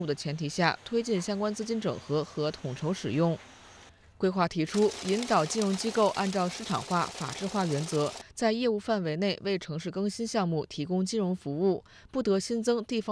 的前提下，推进相关资金整合和统筹使用。规划提出，引导金融机构按照市场化、法治化原则，在业务范围内为城市更新项目提供金融服务，不得新增地方